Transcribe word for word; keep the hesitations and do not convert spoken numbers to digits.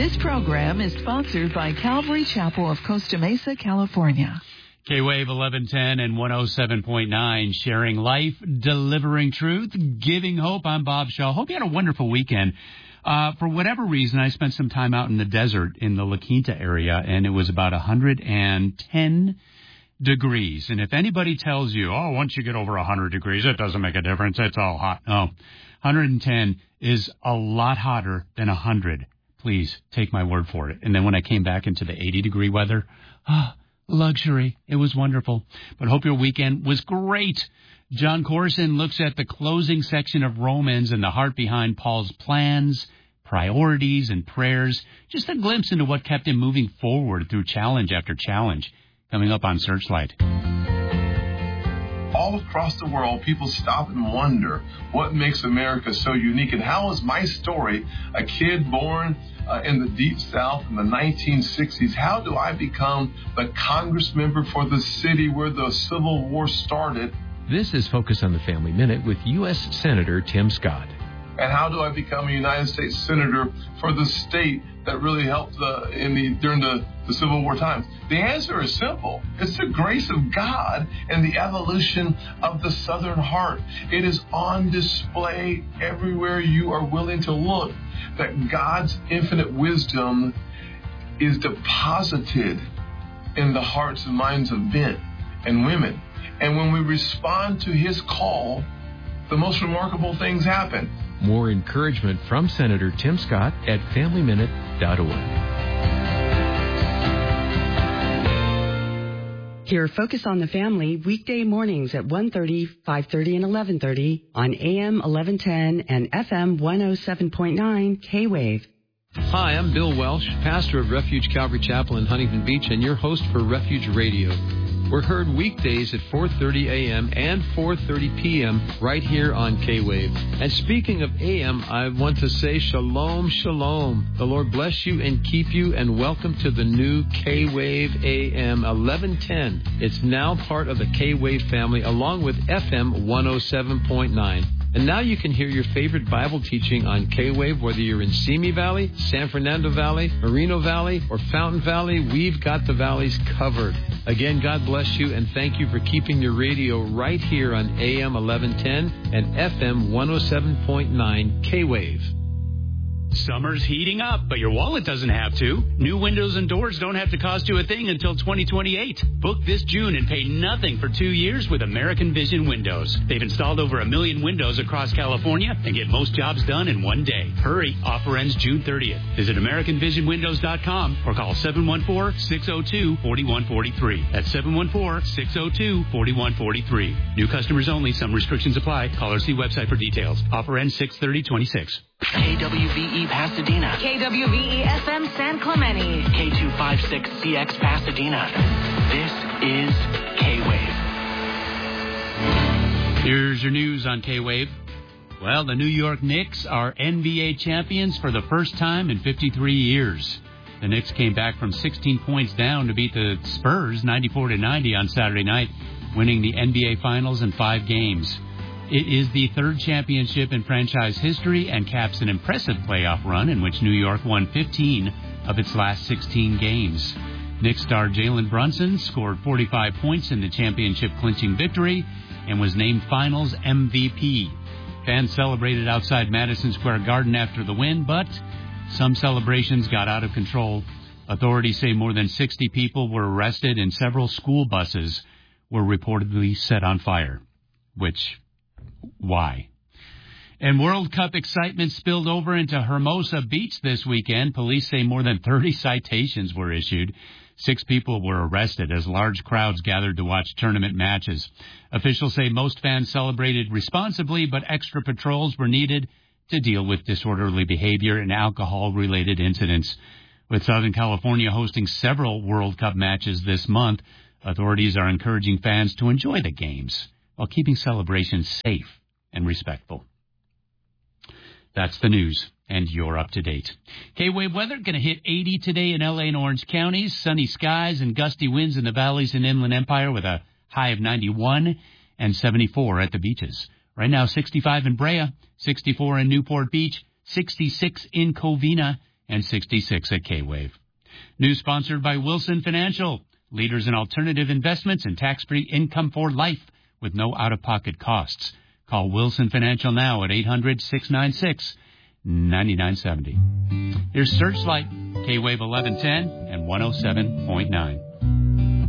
This program is sponsored by Calvary Chapel of Costa Mesa, California. K-Wave eleven ten and one oh seven point nine, sharing life, delivering truth, giving hope. I'm Bob Shaw. Hope you had a wonderful weekend. Uh, for whatever reason, I spent some time out in the desert in the La Quinta area, and it was about one hundred ten degrees. And if anybody tells you, oh, once you get over one hundred degrees, it doesn't make a difference, it's all hot. No, one hundred ten is a lot hotter than one hundred. Please take my word for it. And then when I came back into the eighty-degree weather, ah, oh, luxury. It was wonderful. But hope your weekend was great. John Corson looks at the closing section of Romans and the heart behind Paul's plans, priorities, and prayers. Just a glimpse into what kept him moving forward through challenge after challenge. Coming up on Searchlight. All across the world, people stop and wonder what makes America so unique. And how is my story, a kid born uh, in the Deep South in the nineteen sixties, how do I become the Congress member for the city where the Civil War started? This is Focus on the Family Minute with U S Senator Tim Scott. And how do I become a United States Senator for the state that really helped the, in the during the, the Civil War times? The answer is simple. It's the grace of God and the evolution of the Southern heart. It is on display everywhere you are willing to look, that God's infinite wisdom is deposited in the hearts and minds of men and women. And when we respond to his call, the most remarkable things happen. More encouragement from Senator Tim Scott at family minute dot org. Hear Focus on the Family weekday mornings at one thirty, five thirty, and eleven thirty on A M eleven ten and F M one oh seven point nine K-Wave. Hi, I'm Bill Welsh, pastor of Refuge Calvary Chapel in Huntington Beach and your host for Refuge Radio. We're heard weekdays at four thirty a.m. and four thirty p.m. right here on K-Wave. And speaking of A M, I want to say shalom, shalom. The Lord bless you and keep you, and welcome to the new K-Wave A M eleven ten. It's now part of the K-Wave family along with F M one oh seven point nine. And now you can hear your favorite Bible teaching on K-Wave, whether you're in Simi Valley, San Fernando Valley, Moreno Valley, or Fountain Valley. We've got the valleys covered. Again, God bless you, and thank you for keeping your radio right here on A M eleven ten and F M one oh seven point nine K-Wave. Summer's heating up, but your wallet doesn't have to. New windows and doors don't have to cost you a thing until twenty twenty-eight. Book this June and pay nothing for two years with American Vision Windows. They've installed over a million windows across California and get most jobs done in one day. Hurry, offer ends June thirtieth. Visit American Vision Windows dot com or call seven one four, six oh two, four one four three. That's seven one four, six oh two, four one four three. New customers only. Some restrictions apply. Call or see website for details. Offer ends six thirty twenty-six. K W V E Pasadena. K W V E F M San Clemente. K two fifty-six C X Pasadena. This is K-Wave. Here's your news on K-Wave. Well, the New York Knicks are N B A champions for the first time in fifty-three years. The Knicks came back from sixteen points down to beat the Spurs ninety-four to ninety on Saturday night, winning the N B A Finals in five games. It is the third championship in franchise history and caps an impressive playoff run in which New York won fifteen of its last sixteen games. Knicks star Jalen Brunson scored forty-five points in the championship-clinching victory and was named Finals M V P. Fans celebrated outside Madison Square Garden after the win, but some celebrations got out of control. Authorities say more than sixty people were arrested and several school buses were reportedly set on fire. Which... Why? And World Cup excitement spilled over into Hermosa Beach this weekend. Police say more than thirty citations were issued. Six people were arrested as large crowds gathered to watch tournament matches. Officials say most fans celebrated responsibly, but extra patrols were needed to deal with disorderly behavior and alcohol-related incidents. With Southern California hosting several World Cup matches this month, authorities are encouraging fans to enjoy the games while keeping celebrations safe and respectful. That's the news, and you're up to date. K-Wave weather going to hit eighty today in L A and Orange counties. Sunny skies and gusty winds in the valleys and Inland Empire with a high of ninety-one and seventy-four at the beaches. Right now, sixty-five in Brea, sixty-four in Newport Beach, sixty-six in Covina, and sixty-six at K-Wave. News sponsored by Wilson Financial, leaders in alternative investments and tax-free income for life with no out-of-pocket costs. Call Wilson Financial now at eight hundred, six nine six, nine nine seven zero. Here's Searchlight, K-Wave eleven ten and one oh seven point nine.